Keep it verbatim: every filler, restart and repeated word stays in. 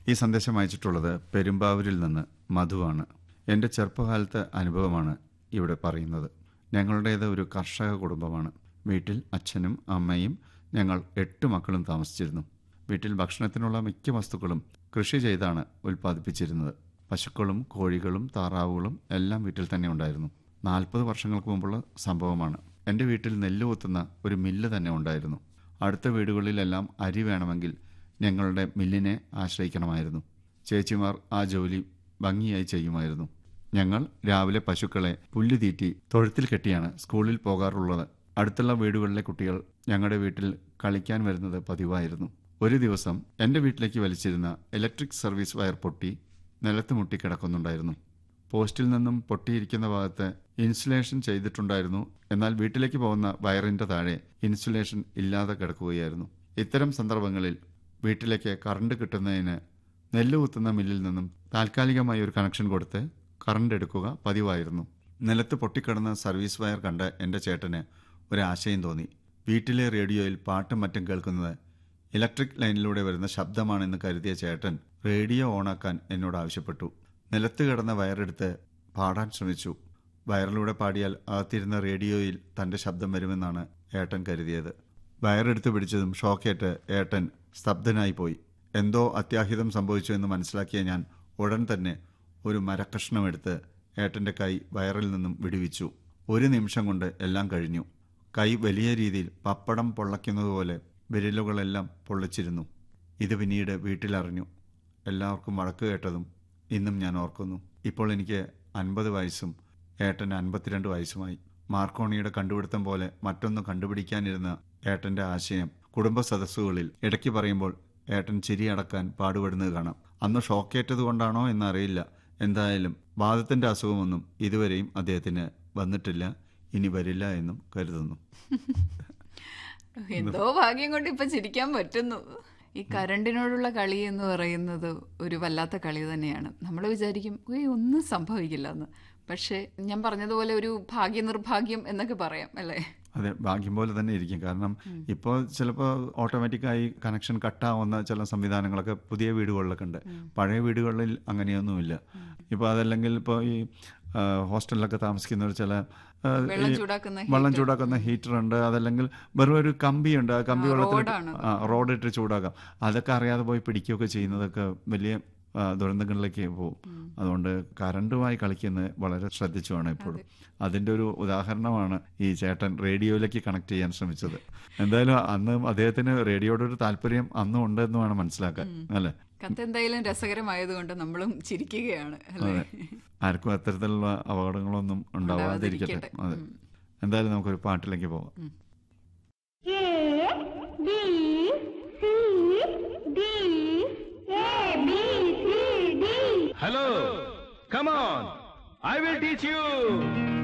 ഈ സന്ദേശം അയച്ചിട്ടുള്ളത് പെരുമ്പാവൂരിൽ നിന്ന് മധുവാണ്. എൻ്റെ ചെറുപ്പകാലത്തെ അനുഭവമാണ് ഇവിടെ പറയുന്നത്. ഞങ്ങളുടേത് ഒരു കർഷക കുടുംബമാണ്. വീട്ടിൽ അച്ഛനും അമ്മയും ഞങ്ങൾ എട്ട് മക്കളും താമസിച്ചിരുന്നു. വീട്ടിൽ ഭക്ഷണത്തിനുള്ള മിക്ക വസ്തുക്കളും കൃഷി ചെയ്താണ് ഉൽപ്പാദിപ്പിച്ചിരുന്നത്. പശുക്കളും കോഴികളും താറാവുകളും എല്ലാം വീട്ടിൽ തന്നെ ഉണ്ടായിരുന്നു. നാൽപ്പത് വർഷങ്ങൾക്ക് മുമ്പുള്ള സംഭവമാണ്. എൻ്റെ വീട്ടിൽ നെല്ല് കുത്തുന്ന ഒരു മില്ല് തന്നെ ഉണ്ടായിരുന്നു. അടുത്ത വീടുകളിലെല്ലാം അരി വേണമെങ്കിൽ ഞങ്ങളുടെ മില്ലിനെ ആശ്രയിക്കണമായിരുന്നു. ചേച്ചിമാർ ആ ജോലി ഭംഗിയായി ചെയ്യുമായിരുന്നു. ഞങ്ങൾ രാവിലെ പശുക്കളെ പുല്ല് തീറ്റി തൊഴുത്തിൽ കെട്ടിയാണ് സ്കൂളിൽ പോകാറുള്ളത്. അടുത്തുള്ള വീടുകളിലെ കുട്ടികൾ ഞങ്ങളുടെ വീട്ടിൽ കളിക്കാൻ വരുന്നത് പതിവായിരുന്നു. ഒരു ദിവസം എൻ്റെ വീട്ടിലേക്ക് വലിച്ചിരുന്ന ഇലക്ട്രിക് സർവീസ് വയർ പൊട്ടി നിലത്ത് മുട്ടിക്കിടക്കുന്നുണ്ടായിരുന്നു. പോസ്റ്റിൽ നിന്നും പൊട്ടിയിരിക്കുന്ന ഭാഗത്ത് ഇൻസുലേഷൻ ചെയ്തിട്ടുണ്ടായിരുന്നു. എന്നാൽ വീട്ടിലേക്ക് പോകുന്ന വയറിൻ്റെ താഴെ ഇൻസുലേഷൻ ഇല്ലാതെ കിടക്കുകയായിരുന്നു. ഇത്തരം സന്ദർഭങ്ങളിൽ വീട്ടിലേക്ക് കറണ്ട് കിട്ടുന്നതിന് നെല്ല് കുത്തുന്ന മില്ലിൽ നിന്നും താൽക്കാലികമായി ഒരു കണക്ഷൻ കൊടുത്ത് കറണ്ട് എടുക്കുക പതിവായിരുന്നു. നിലത്ത് പൊട്ടിക്കിടന്ന സർവീസ് വയർ കണ്ട എൻ്റെ ചേട്ടന് ഒരാശയം തോന്നി. വീട്ടിലെ റേഡിയോയിൽ പാട്ടും മറ്റും കേൾക്കുന്നത് ഇലക്ട്രിക് ലൈനിലൂടെ വരുന്ന ശബ്ദമാണെന്ന് കരുതിയ ചേട്ടൻ റേഡിയോ ഓണാക്കാൻ എന്നോട് ആവശ്യപ്പെട്ടു. നിലത്ത് കിടന്ന വയറെടുത്ത് പാടാൻ ശ്രമിച്ചു. വയറിലൂടെ പാടിയാൽ അകത്തിരുന്ന റേഡിയോയിൽ തൻ്റെ ശബ്ദം വരുമെന്നാണ് ഏട്ടൻ കരുതിയത്. വയറെടുത്ത് പിടിച്ചതും ഷോക്കേറ്റ് ഏട്ടൻ സ്തബ്ധനായി പോയി. എന്തോ അത്യാഹിതം സംഭവിച്ചു എന്ന് മനസ്സിലാക്കിയ ഞാൻ ഉടൻ തന്നെ ഒരു മരക്കഷ്ണമെടുത്ത് ഏട്ടൻ്റെ കൈ വയറിൽ നിന്നും വിടുവിച്ചു. ഒരു നിമിഷം കൊണ്ട് എല്ലാം കഴിഞ്ഞു. കൈ വലിയ രീതിയിൽ പപ്പടം പൊള്ളയ്ക്കുന്നതുപോലെ വിരലുകളെല്ലാം പൊള്ളിച്ചിരുന്നു. ഇത് പിന്നീട് വീട്ടിലറിഞ്ഞു. എല്ലാവർക്കും വഴക്ക് കേട്ടതും ഇന്നും ഞാൻ ഓർക്കുന്നു. ഇപ്പോൾ എനിക്ക് അൻപത് വയസ്സും ഏട്ടന് അൻപത്തിരണ്ട് വയസ്സുമായി. മാർക്കോണിയുടെ കണ്ടുപിടുത്തം പോലെ മറ്റൊന്ന് കണ്ടുപിടിക്കാനിരുന്ന ഏട്ടൻ്റെ ആശയം കുടുംബ സദസ്സുകളിൽ ഇടയ്ക്ക് പറയുമ്പോൾ ഏട്ടൻ ചിരിയടക്കാൻ പാടുപെടുന്നത് കാണാം. അന്ന് ഷോക്കേറ്റത് കൊണ്ടാണോ എന്നറിയില്ല. എന്തായാലും വാദത്തിൻ്റെ അസുഖമൊന്നും ഇതുവരെയും അദ്ദേഹത്തിന് വന്നിട്ടില്ല, ഇനി വരില്ല എന്നും കരുതുന്നു. എന്തോ ഭാഗ്യം കൊണ്ട് ഇപ്പൊ ചിരിക്കാൻ പറ്റുന്നു. ഈ കരണ്ടിനോടുള്ള കളി എന്ന് പറയുന്നത് ഒരു വല്ലാത്ത കളി തന്നെയാണ്. നമ്മൾ വിചാരിക്കും ഏയ് ഒന്നും സംഭവിക്കില്ല എന്ന്. പക്ഷെ ഞാൻ പറഞ്ഞതുപോലെ ഒരു ഭാഗ്യ നിർഭാഗ്യം എന്നൊക്കെ പറയാം അല്ലേ? അതെ, ഭാഗ്യം പോലെ തന്നെ ഇരിക്കും. കാരണം ഇപ്പോൾ ചിലപ്പോൾ ഓട്ടോമാറ്റിക്കായി കണക്ഷൻ കട്ടാവുന്ന ചില സംവിധാനങ്ങളൊക്കെ പുതിയ വീടുകളിലൊക്കെ ഉണ്ട്. പഴയ വീടുകളിൽ അങ്ങനെയൊന്നുമില്ല. ഇപ്പോൾ അതല്ലെങ്കിൽ ഇപ്പോൾ ഈ ഹോസ്റ്റലിലൊക്കെ താമസിക്കുന്നവർ ചില വെള്ളം ചൂടാക്കുന്ന ഹീറ്റർ ഉണ്ട്. അതല്ലെങ്കിൽ വെറും ഒരു കമ്പിയുണ്ട്. ആ കമ്പി വെള്ളത്തിൽ റോഡിട്ട് ചൂടാക്കാം. അതൊക്കെ അറിയാതെ പോയി പിടിക്കുകയൊക്കെ ചെയ്യുന്നതൊക്കെ വലിയ ദുരന്തങ്ങളിലേക്ക് പോകും. അതുകൊണ്ട് കറണ്ടുമായി കളിക്കുന്നത് വളരെ ശ്രദ്ധിച്ചു വേണം എപ്പോഴും. അതിൻ്റെ ഒരു ഉദാഹരണമാണ് ഈ ചേട്ടൻ റേഡിയോയിലേക്ക് കണക്ട് ചെയ്യാൻ ശ്രമിച്ചത്. എന്തായാലും അന്ന് അദ്ദേഹത്തിന് റേഡിയോയുടെ ഒരു താല്പര്യം അന്നും ഉണ്ടെന്ന് വേണം മനസ്സിലാക്കാൻ, അല്ലേ? കത്ത് എന്തായാലും രസകരമായതുകൊണ്ട് നമ്മളും ചിരിക്കുകയാണ്. ആർക്കും അത്തരത്തിലുള്ള അപകടങ്ങളൊന്നും ഉണ്ടാവാതിരിക്കട്ടെ. അതെ, എന്തായാലും നമുക്കൊരു പാട്ടിലേക്ക് പോവാം. Hello, come on, I will teach you.